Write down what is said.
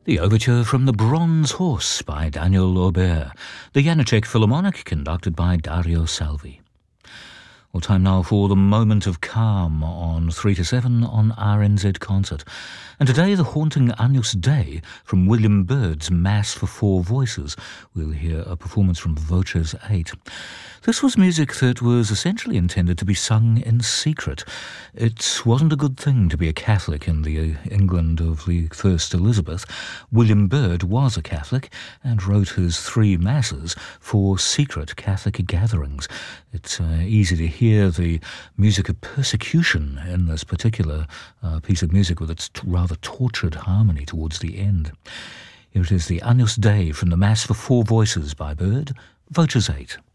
The overture from The Bronze Horse by Daniel Aubert, the Janacek Philharmonic conducted by Dario Salvi. Well, time now for the moment of calm on 3 to 7 on RNZ Concert. And today, the haunting Agnus Dei from William Byrd's Mass for Four Voices. We'll hear a performance from Voces 8. This was music that was essentially intended to be sung in secret. It wasn't a good thing to be a Catholic in the England of the First Elizabeth. William Byrd was a Catholic and wrote his 3 masses for secret Catholic gatherings. It's easy to hear the music of persecution in this particular piece of music with its rather tortured harmony towards the end. Here it is, the Agnus Dei from the Mass for Four Voices by Byrd, Voces 8.